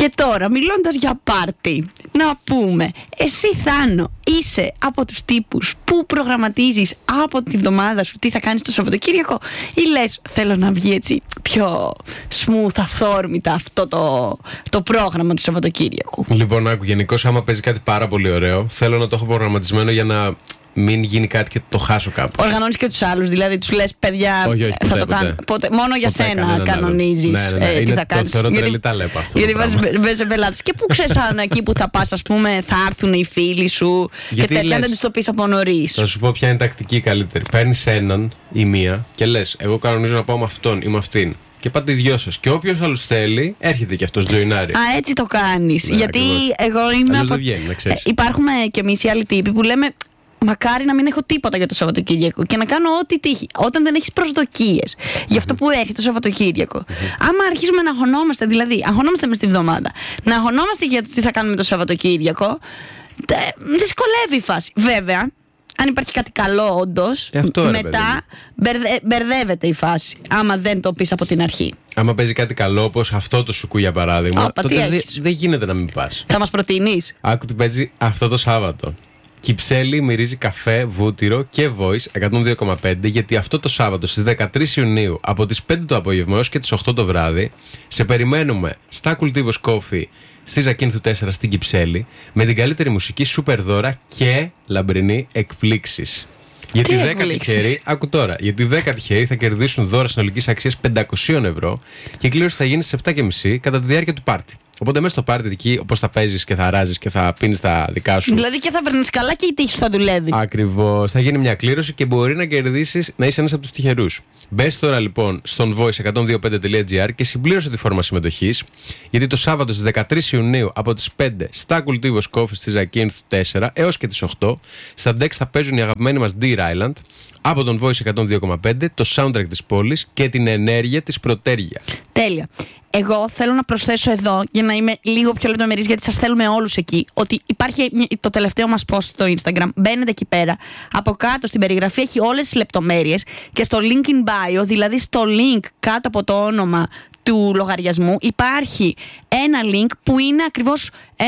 Και τώρα, μιλώντας για πάρτι, να πούμε, εσύ Θάνο, είσαι από τους τύπους που προγραμματίζεις από τη βδομάδα σου τι θα κάνεις το Σαββατοκύριακο, ή λες θέλω να βγει έτσι πιο smooth, αθόρμητα αυτό το πρόγραμμα του Σαββατοκύριακου? Λοιπόν, άκου, γενικώς άμα παίζει κάτι πάρα πολύ ωραίο, θέλω να το έχω προγραμματισμένο για να μην γίνει κάτι και το χάσω κάπου. Οργανώνεις και τους άλλους, δηλαδή τους λες παιδιά, όχι, θα το κάνω. Μόνο για σένα κανονίζεις τι θα κάνεις. Το θεωρώ τρελή ταλέπα αυτό. Γιατί βάζεις πελάτες. Και πού ξέρεις αν εκεί που θα πας, ας πούμε, θα έρθουν οι φίλοι σου και τέτοια, αν δεν τους το πεις από νωρίς. Θα σου πω ποια είναι η τακτική καλύτερη. Παίρνεις έναν ή μία και λες, εγώ κανονίζω να πάω με αυτόν ή με αυτήν. Και πάτε οι δυο σας. Και όποιος άλλος θέλει, έρχεται και αυτός τζοινάρι. Α, έτσι το κάνεις. Ναι, γιατί ακριβώς. εγώ είμαι. Αλλιώς δεν βγαίνει, να ξέρεις. Υπάρχουμε κι εμείς οι άλλοι τύποι που λέμε. Μακάρι να μην έχω τίποτα για το Σαββατοκύριακο και να κάνω ό,τι τύχει. Όταν δεν έχεις προσδοκίες για αυτό που έχει το Σαββατοκύριακο. Άμα αρχίζουμε να αγχωνόμαστε, δηλαδή αγχωνόμαστε μες τη βδομάδα, να αγχωνόμαστε για το τι θα κάνουμε το Σαββατοκύριακο, δυσκολεύει η φάση. Βέβαια, αν υπάρχει κάτι καλό όντως, μετά μπερδεύεται η φάση. Άμα δεν το πεις από την αρχή. Άμα παίζει κάτι καλό, όπως αυτό το σουκού για παράδειγμα, τότε δεν γίνεται να μην πας. Θα μας προτείνεις? Άκου τι παίζει αυτό το Σάββατο. Κυψέλη μυρίζει καφέ, βούτυρο και voice 102,5, γιατί αυτό το Σάββατο στις 13 Ιουνίου από τις 5 το απόγευμα έως και τις 8 το βράδυ σε περιμένουμε στα Cultivos Coffee στη Ζακίνθου 4 στην Κυψέλη με την καλύτερη μουσική, σούπερ δώρα και λαμπρινή εκπλήξεις. Γιατί 10 τυχεροί, άκου τώρα, γιατί 10 τυχεροί θα κερδίσουν δώρα συνολικής αξίας 500 ευρώ και η κλήρωση θα γίνει στις 7.30 κατά τη διάρκεια του πάρτι. Οπότε μέσα στο πάρτι εκεί, όπως θα παίζεις και θα αράζεις και θα πίνεις τα δικά σου. Δηλαδή και θα περνάς καλά και η τύχη σου θα δουλεύει. Ακριβώς. Θα γίνει μια κλήρωση και μπορεί να κερδίσεις, να είσαι ένας από τους τυχερούς. Μπες τώρα λοιπόν στον voice125.gr και συμπλήρωσε τη φόρμα συμμετοχής, γιατί το Σάββατο στις 13 Ιουνίου από τις 5 στα Cultivos Coffee στη Ζακίνθου 4 έως και τις 8 στα Dex θα παίζουν οι αγαπημένοι μας Deer Island από τον Voice 102,5, το soundtrack της πόλης και την ενέργεια της Πρωτέργεια. Τέλεια. Εγώ θέλω να προσθέσω εδώ, για να είμαι λίγο πιο λεπτομερής, γιατί σας θέλουμε όλους εκεί, ότι υπάρχει το τελευταίο μας post στο Instagram. Μπαίνετε εκεί πέρα. Από κάτω στην περιγραφή έχει όλες τις λεπτομέρειες και στο link in bio, δηλαδή στο link κάτω από το όνομα του λογαριασμού, υπάρχει ένα link που είναι ακριβώς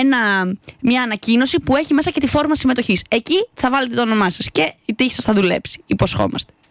μια ανακοίνωση που έχει μέσα και τη φόρμα συμμετοχής. Εκεί θα βάλετε το όνομά σας και η τύχη σας θα δουλέψει. Υποσχόμαστε.